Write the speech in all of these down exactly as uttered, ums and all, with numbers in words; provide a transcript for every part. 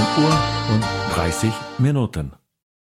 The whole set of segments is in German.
Uhr und dreißig Minuten.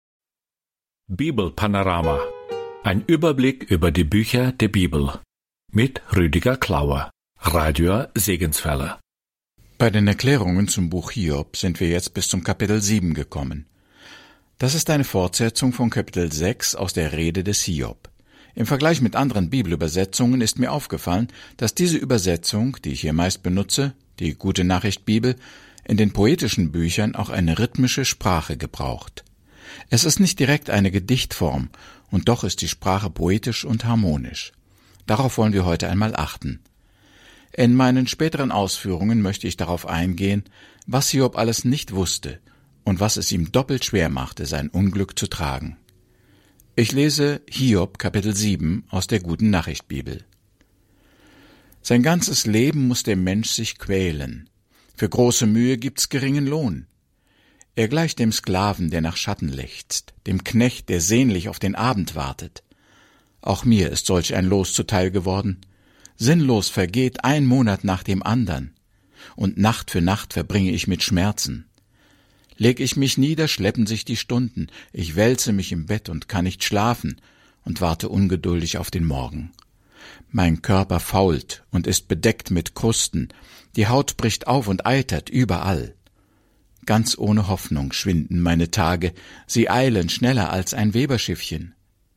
Bibelpanorama. Ein Überblick über die Bücher der Bibel. Mit Rüdiger Klauer, Radio Segenswelle. Bei den Erklärungen zum Buch Hiob sind wir jetzt bis zum Kapitel sieben gekommen. Das ist eine Fortsetzung von Kapitel sechs aus der Rede des Hiob. Im Vergleich mit anderen Bibelübersetzungen ist mir aufgefallen, dass diese Übersetzung, die ich hier meist benutze, die Gute Nachricht Bibel, in den poetischen Büchern auch eine rhythmische Sprache gebraucht. Es ist nicht direkt eine Gedichtform, und doch ist die Sprache poetisch und harmonisch. Darauf wollen wir heute einmal achten. In meinen späteren Ausführungen möchte ich darauf eingehen, was Hiob alles nicht wusste und was es ihm doppelt schwer machte, sein Unglück zu tragen. Ich lese Hiob Kapitel sieben aus der Guten Nachricht Bibel. Sein ganzes Leben muss der Mensch sich quälen. Für große Mühe gibt's geringen Lohn. Er gleicht dem Sklaven, der nach Schatten lechzt, dem Knecht, der sehnlich auf den Abend wartet. Auch mir ist solch ein Los zuteil geworden. Sinnlos vergeht ein Monat nach dem andern, und Nacht für Nacht verbringe ich mit Schmerzen. Leg ich mich nieder, schleppen sich die Stunden, ich wälze mich im Bett und kann nicht schlafen und warte ungeduldig auf den Morgen. Mein Körper fault und ist bedeckt mit Krusten, die Haut bricht auf und eitert überall. Ganz ohne Hoffnung schwinden meine Tage, sie eilen schneller als ein Weberschiffchen.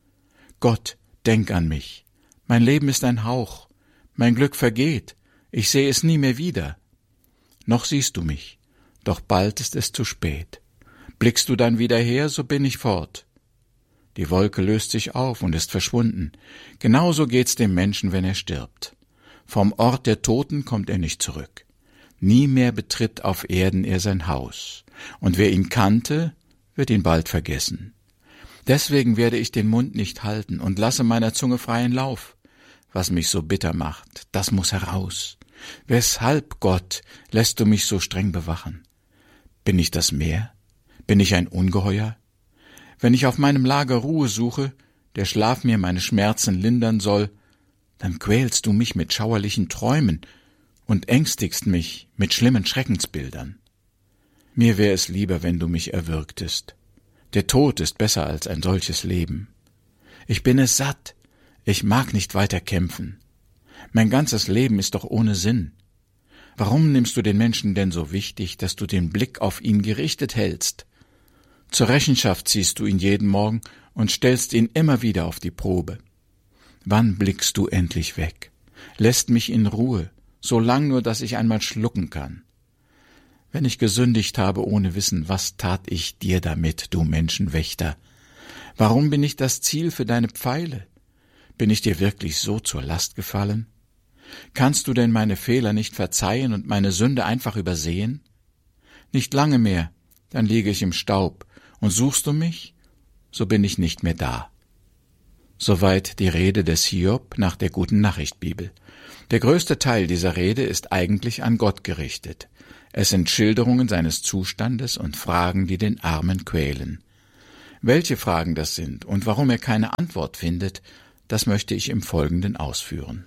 Gott, denk an mich, mein Leben ist ein Hauch, mein Glück vergeht, ich sehe es nie mehr wieder. Noch siehst du mich, doch bald ist es zu spät. Blickst du dann wieder her, so bin ich fort. Die Wolke löst sich auf und ist verschwunden. Genauso geht's dem Menschen, wenn er stirbt. Vom Ort der Toten kommt er nicht zurück. Nie mehr betritt auf Erden er sein Haus. Und wer ihn kannte, wird ihn bald vergessen. Deswegen werde ich den Mund nicht halten und lasse meiner Zunge freien Lauf. Was mich so bitter macht, das muss heraus. Weshalb, Gott, lässt du mich so streng bewachen? Bin ich das Meer? Bin ich ein Ungeheuer? Wenn ich auf meinem Lager Ruhe suche, der Schlaf mir meine Schmerzen lindern soll, dann quälst du mich mit schauerlichen Träumen und ängstigst mich mit schlimmen Schreckensbildern. Mir wär es lieber, wenn du mich erwürgtest. Der Tod ist besser als ein solches Leben. Ich bin es satt, ich mag nicht weiter kämpfen. Mein ganzes Leben ist doch ohne Sinn. Warum nimmst du den Menschen denn so wichtig, dass du den Blick auf ihn gerichtet hältst? Zur Rechenschaft ziehst du ihn jeden Morgen und stellst ihn immer wieder auf die Probe. Wann blickst du endlich weg? Lässt mich in Ruhe, so lang nur, dass ich einmal schlucken kann. Wenn ich gesündigt habe ohne Wissen, was tat ich dir damit, du Menschenwächter? Warum bin ich das Ziel für deine Pfeile? Bin ich dir wirklich so zur Last gefallen? Kannst du denn meine Fehler nicht verzeihen und meine Sünde einfach übersehen? Nicht lange mehr, dann liege ich im Staub, und suchst du mich, so bin ich nicht mehr da. Soweit die Rede des Hiob nach der Guten Nachricht Bibel. Der größte Teil dieser Rede ist eigentlich an Gott gerichtet. Es sind Schilderungen seines Zustandes und Fragen, die den Armen quälen. Welche Fragen das sind und warum er keine Antwort findet, das möchte ich im Folgenden ausführen.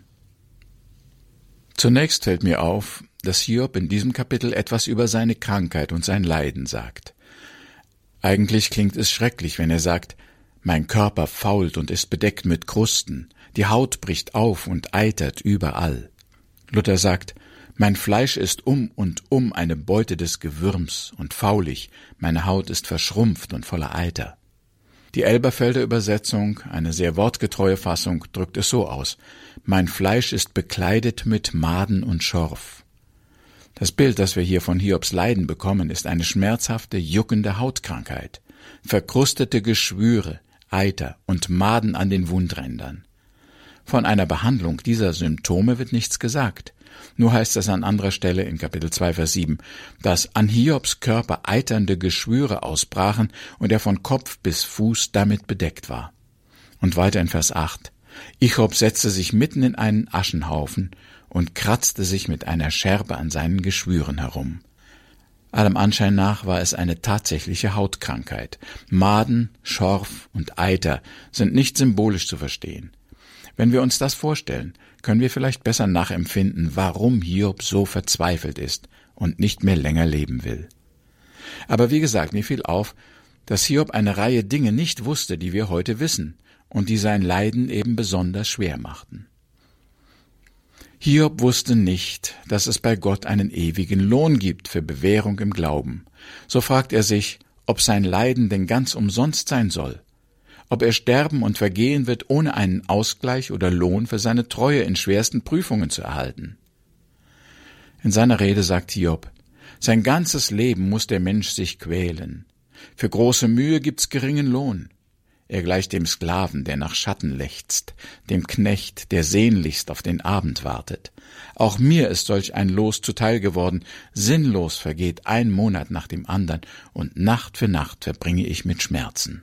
Zunächst fällt mir auf, dass Hiob in diesem Kapitel etwas über seine Krankheit und sein Leiden sagt. Eigentlich klingt es schrecklich, wenn er sagt, mein Körper fault und ist bedeckt mit Krusten, die Haut bricht auf und eitert überall. Luther sagt, mein Fleisch ist um und um eine Beute des Gewürms und faulig, meine Haut ist verschrumpft und voller Eiter. Die Elberfelder Übersetzung, eine sehr wortgetreue Fassung, drückt es so aus, mein Fleisch ist bekleidet mit Maden und Schorf. Das Bild, das wir hier von Hiobs Leiden bekommen, ist eine schmerzhafte, juckende Hautkrankheit, verkrustete Geschwüre, Eiter und Maden an den Wundrändern. Von einer Behandlung dieser Symptome wird nichts gesagt. Nur heißt es an anderer Stelle in Kapitel zwei, Vers sieben, dass an Hiobs Körper eiternde Geschwüre ausbrachen und er von Kopf bis Fuß damit bedeckt war. Und weiter in Vers acht, Hiob setzte sich mitten in einen Aschenhaufen und kratzte sich mit einer Scherbe an seinen Geschwüren herum. Allem Anschein nach war es eine tatsächliche Hautkrankheit. Maden, Schorf und Eiter sind nicht symbolisch zu verstehen. Wenn wir uns das vorstellen, können wir vielleicht besser nachempfinden, warum Hiob so verzweifelt ist und nicht mehr länger leben will. Aber wie gesagt, mir fiel auf, dass Hiob eine Reihe Dinge nicht wusste, die wir heute wissen und die sein Leiden eben besonders schwer machten. Hiob wusste nicht, dass es bei Gott einen ewigen Lohn gibt für Bewährung im Glauben. So fragt er sich, ob sein Leiden denn ganz umsonst sein soll, ob er sterben und vergehen wird, ohne einen Ausgleich oder Lohn für seine Treue in schwersten Prüfungen zu erhalten. In seiner Rede sagt Hiob, sein ganzes Leben muss der Mensch sich quälen. Für große Mühe gibt's geringen Lohn. Er gleicht dem Sklaven, der nach Schatten lechzt, dem Knecht, der sehnlichst auf den Abend wartet. Auch mir ist solch ein Los zuteil geworden, sinnlos vergeht ein Monat nach dem andern, und Nacht für Nacht verbringe ich mit Schmerzen.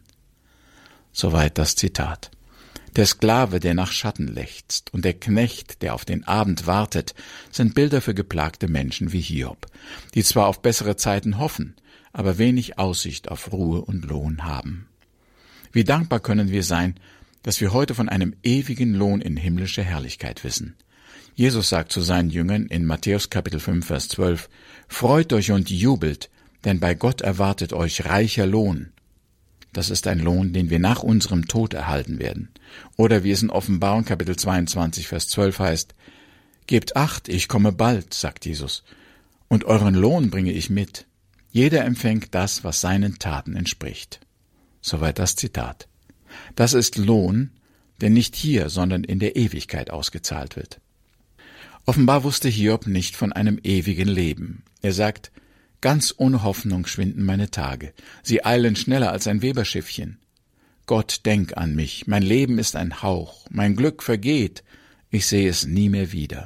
Soweit das Zitat. Der Sklave, der nach Schatten lechzt, und der Knecht, der auf den Abend wartet, sind Bilder für geplagte Menschen wie Hiob, die zwar auf bessere Zeiten hoffen, aber wenig Aussicht auf Ruhe und Lohn haben. Wie dankbar können wir sein, dass wir heute von einem ewigen Lohn in himmlischer Herrlichkeit wissen. Jesus sagt zu seinen Jüngern in Matthäus Kapitel fünf, Vers zwölf, »Freut euch und jubelt, denn bei Gott erwartet euch reicher Lohn.« Das ist ein Lohn, den wir nach unserem Tod erhalten werden. Oder wie es in Offenbarung Kapitel zweiundzwanzig, Vers zwölf heißt, »Gebt acht, ich komme bald«, sagt Jesus, »und euren Lohn bringe ich mit. Jeder empfängt das, was seinen Taten entspricht.« Soweit das Zitat. Das ist Lohn, der nicht hier, sondern in der Ewigkeit ausgezahlt wird. Offenbar wusste Hiob nicht von einem ewigen Leben. Er sagt, »Ganz ohne Hoffnung schwinden meine Tage. Sie eilen schneller als ein Weberschiffchen. Gott, denk an mich. Mein Leben ist ein Hauch. Mein Glück vergeht. Ich sehe es nie mehr wieder.«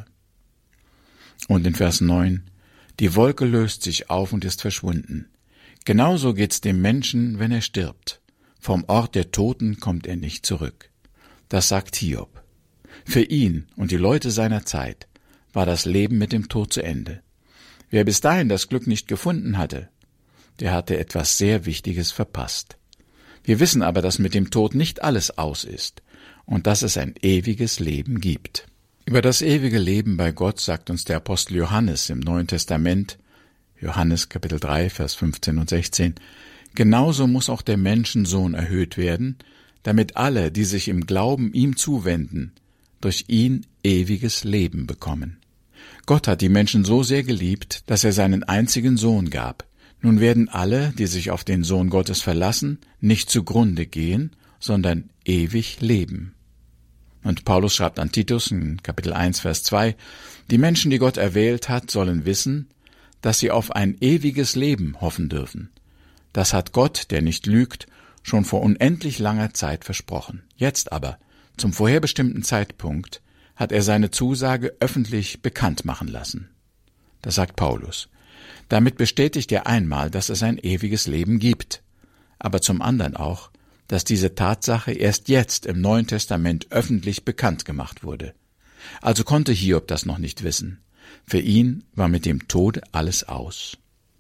Und in Vers neun, »Die Wolke löst sich auf und ist verschwunden. Genauso geht's dem Menschen, wenn er stirbt. Vom Ort der Toten kommt er nicht zurück.« Das sagt Hiob. Für ihn und die Leute seiner Zeit war das Leben mit dem Tod zu Ende. Wer bis dahin das Glück nicht gefunden hatte, der hatte etwas sehr Wichtiges verpasst. Wir wissen aber, dass mit dem Tod nicht alles aus ist und dass es ein ewiges Leben gibt. Über das ewige Leben bei Gott sagt uns der Apostel Johannes im Neuen Testament, Johannes Kapitel drei, Vers fünfzehn und sechzehn, »Genauso muss auch der Menschensohn erhöht werden, damit alle, die sich im Glauben ihm zuwenden, durch ihn ewiges Leben bekommen.« Gott hat die Menschen so sehr geliebt, dass er seinen einzigen Sohn gab. Nun werden alle, die sich auf den Sohn Gottes verlassen, nicht zugrunde gehen, sondern ewig leben. Und Paulus schreibt an Titus in Kapitel eins, Vers zwei, »Die Menschen, die Gott erwählt hat, sollen wissen, dass sie auf ein ewiges Leben hoffen dürfen. Das hat Gott, der nicht lügt, schon vor unendlich langer Zeit versprochen. Jetzt aber, zum vorherbestimmten Zeitpunkt, hat er seine Zusage öffentlich bekannt machen lassen.« Das sagt Paulus. Damit bestätigt er einmal, dass es ein ewiges Leben gibt, aber zum anderen auch, dass diese Tatsache erst jetzt im Neuen Testament öffentlich bekannt gemacht wurde. Also konnte Hiob das noch nicht wissen. Für ihn war mit dem Tod alles aus.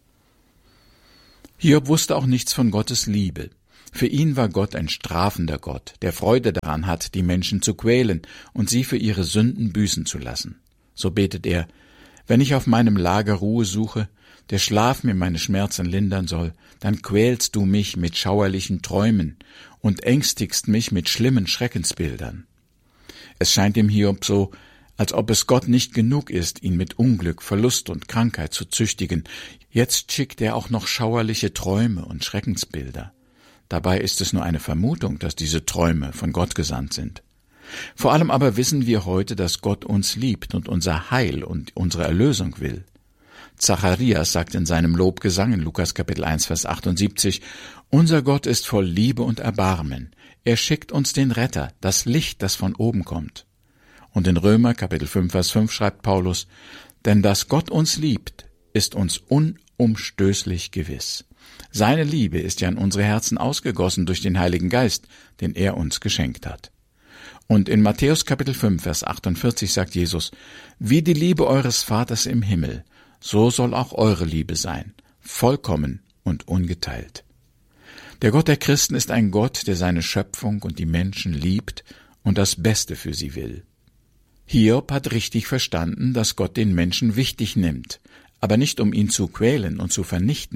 Hiob wusste auch nichts von Gottes Liebe. Für ihn war Gott ein strafender Gott, der Freude daran hat, die Menschen zu quälen und sie für ihre Sünden büßen zu lassen. So betet er, »Wenn ich auf meinem Lager Ruhe suche, der Schlaf mir meine Schmerzen lindern soll, dann quälst du mich mit schauerlichen Träumen und ängstigst mich mit schlimmen Schreckensbildern.« Es scheint dem Hiob so, als ob es Gott nicht genug ist, ihn mit Unglück, Verlust und Krankheit zu züchtigen. Jetzt schickt er auch noch schauerliche Träume und Schreckensbilder. Dabei ist es nur eine Vermutung, dass diese Träume von Gott gesandt sind. Vor allem aber wissen wir heute, dass Gott uns liebt und unser Heil und unsere Erlösung will. Zacharias sagt in seinem Lobgesang in Lukas Kapitel eins, Vers achtundsiebzig, »Unser Gott ist voll Liebe und Erbarmen. Er schickt uns den Retter, das Licht, das von oben kommt.« Und in Römer Kapitel fünf, Vers fünf schreibt Paulus, »Denn dass Gott uns liebt, ist uns unumstößlich gewiss. Seine Liebe ist ja in unsere Herzen ausgegossen durch den Heiligen Geist, den er uns geschenkt hat.« Und in Matthäus Kapitel fünf, Vers achtundvierzig sagt Jesus, »Wie die Liebe eures Vaters im Himmel, so soll auch eure Liebe sein, vollkommen und ungeteilt.« Der Gott der Christen ist ein Gott, der seine Schöpfung und die Menschen liebt und das Beste für sie will. Hiob hat richtig verstanden, dass Gott den Menschen wichtig nimmt, aber nicht um ihn zu quälen und zu vernichten,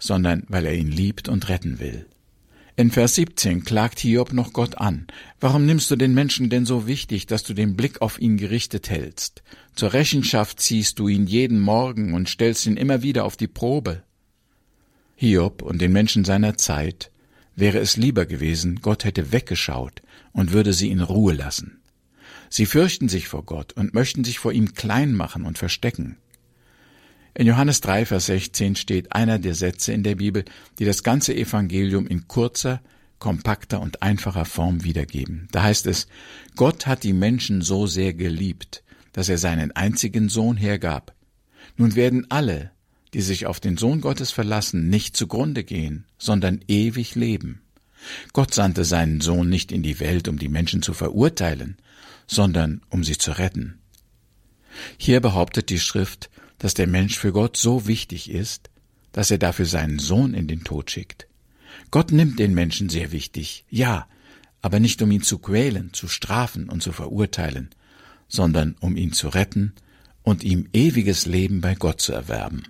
sondern weil er ihn liebt und retten will. In Vers siebzehn klagt Hiob noch Gott an. Warum nimmst du den Menschen denn so wichtig, dass du den Blick auf ihn gerichtet hältst? Zur Rechenschaft ziehst du ihn jeden Morgen und stellst ihn immer wieder auf die Probe. Hiob und den Menschen seiner Zeit wäre es lieber gewesen, Gott hätte weggeschaut und würde sie in Ruhe lassen. Sie fürchten sich vor Gott und möchten sich vor ihm klein machen und verstecken. In Johannes drei, Vers sechzehn steht einer der Sätze in der Bibel, die das ganze Evangelium in kurzer, kompakter und einfacher Form wiedergeben. Da heißt es, Gott hat die Menschen so sehr geliebt, dass er seinen einzigen Sohn hergab. Nun werden alle, die sich auf den Sohn Gottes verlassen, nicht zugrunde gehen, sondern ewig leben. Gott sandte seinen Sohn nicht in die Welt, um die Menschen zu verurteilen, sondern um sie zu retten. Hier behauptet die Schrift, dass der Mensch für Gott so wichtig ist, dass er dafür seinen Sohn in den Tod schickt. Gott nimmt den Menschen sehr wichtig, ja, aber nicht um ihn zu quälen, zu strafen und zu verurteilen, sondern um ihn zu retten und ihm ewiges Leben bei Gott zu erwerben.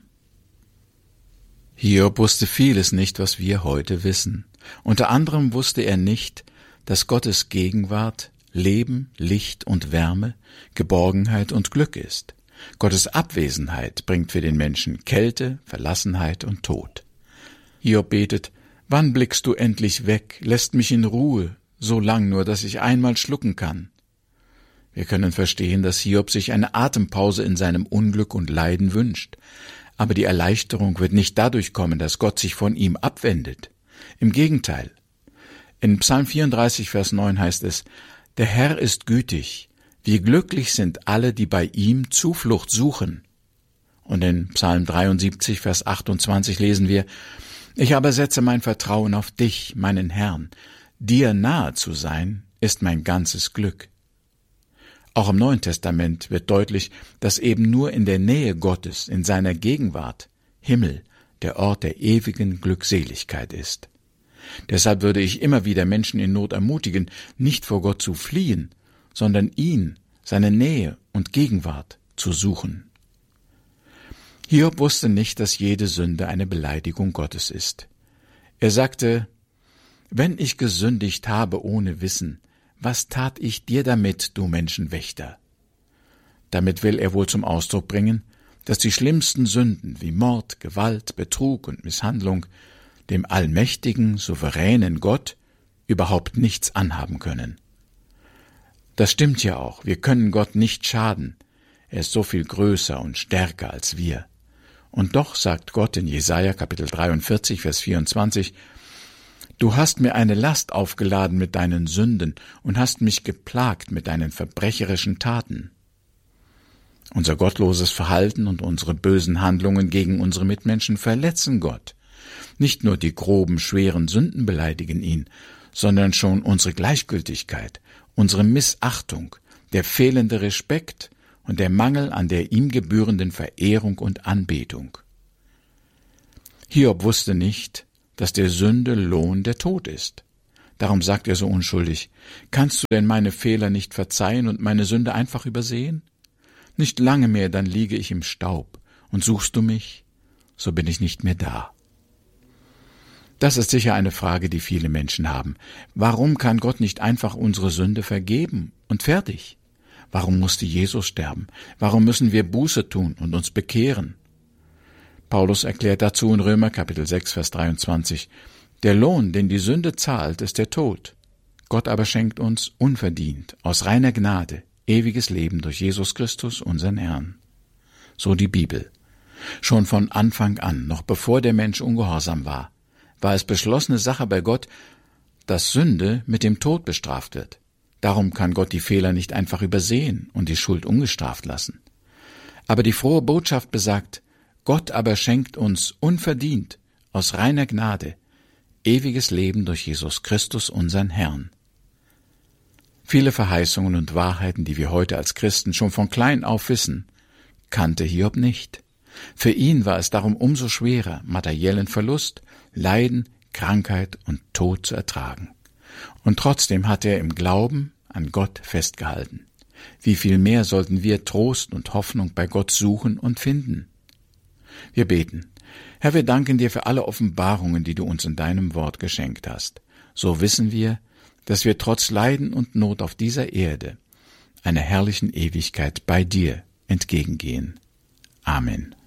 Hiob wusste vieles nicht, was wir heute wissen. Unter anderem wusste er nicht, dass Gottes Gegenwart Leben, Licht und Wärme, Geborgenheit und Glück ist. Gottes Abwesenheit bringt für den Menschen Kälte, Verlassenheit und Tod. Hiob betet, wann blickst du endlich weg, lässt mich in Ruhe, so lang nur, dass ich einmal schlucken kann. Wir können verstehen, dass Hiob sich eine Atempause in seinem Unglück und Leiden wünscht. Aber die Erleichterung wird nicht dadurch kommen, dass Gott sich von ihm abwendet. Im Gegenteil. In Psalm vierunddreißig, Vers neun heißt es, der Herr ist gütig, wie glücklich sind alle, die bei ihm Zuflucht suchen. Und in Psalm dreiundsiebzig, Vers achtundzwanzig lesen wir, ich aber setze mein Vertrauen auf dich, meinen Herrn. Dir nahe zu sein, ist mein ganzes Glück. Auch im Neuen Testament wird deutlich, dass eben nur in der Nähe Gottes, in seiner Gegenwart, Himmel, der Ort der ewigen Glückseligkeit ist. Deshalb würde ich immer wieder Menschen in Not ermutigen, nicht vor Gott zu fliehen, sondern ihn, seine Nähe und Gegenwart zu suchen. Hiob wusste nicht, dass jede Sünde eine Beleidigung Gottes ist. Er sagte, wenn ich gesündigt habe ohne Wissen, was tat ich dir damit, du Menschenwächter? Damit will er wohl zum Ausdruck bringen, dass die schlimmsten Sünden wie Mord, Gewalt, Betrug und Misshandlung dem allmächtigen, souveränen Gott überhaupt nichts anhaben können. Das stimmt ja auch, wir können Gott nicht schaden, er ist so viel größer und stärker als wir. Und doch sagt Gott in Jesaja Kapitel dreiundvierzig, Vers vierundzwanzig, du hast mir eine Last aufgeladen mit deinen Sünden und hast mich geplagt mit deinen verbrecherischen Taten. Unser gottloses Verhalten und unsere bösen Handlungen gegen unsere Mitmenschen verletzen Gott. Nicht nur die groben, schweren Sünden beleidigen ihn, sondern schon unsere Gleichgültigkeit, unsere Missachtung, der fehlende Respekt und der Mangel an der ihm gebührenden Verehrung und Anbetung. Hiob wusste nicht, dass der Sünde Lohn der Tod ist. Darum sagt er so unschuldig, kannst du denn meine Fehler nicht verzeihen und meine Sünde einfach übersehen? Nicht lange mehr, dann liege ich im Staub, und suchst du mich, so bin ich nicht mehr da. Das ist sicher eine Frage, die viele Menschen haben. Warum kann Gott nicht einfach unsere Sünde vergeben und fertig? Warum musste Jesus sterben? Warum müssen wir Buße tun und uns bekehren? Paulus erklärt dazu in Römer Kapitel sechs, Vers dreiundzwanzig, der Lohn, den die Sünde zahlt, ist der Tod. Gott aber schenkt uns unverdient, aus reiner Gnade, ewiges Leben durch Jesus Christus, unseren Herrn. So die Bibel. Schon von Anfang an, noch bevor der Mensch ungehorsam war, war es beschlossene Sache bei Gott, dass Sünde mit dem Tod bestraft wird. Darum kann Gott die Fehler nicht einfach übersehen und die Schuld ungestraft lassen. Aber die frohe Botschaft besagt, Gott aber schenkt uns unverdient, aus reiner Gnade, ewiges Leben durch Jesus Christus, unseren Herrn. Viele Verheißungen und Wahrheiten, die wir heute als Christen schon von klein auf wissen, kannte Hiob nicht. Für ihn war es darum umso schwerer, materiellen Verlust, Leiden, Krankheit und Tod zu ertragen. Und trotzdem hat er im Glauben an Gott festgehalten. Wie viel mehr sollten wir Trost und Hoffnung bei Gott suchen und finden? Wir beten. Herr, wir danken dir für alle Offenbarungen, die du uns in deinem Wort geschenkt hast. So wissen wir, dass wir trotz Leiden und Not auf dieser Erde einer herrlichen Ewigkeit bei dir entgegengehen. Amen.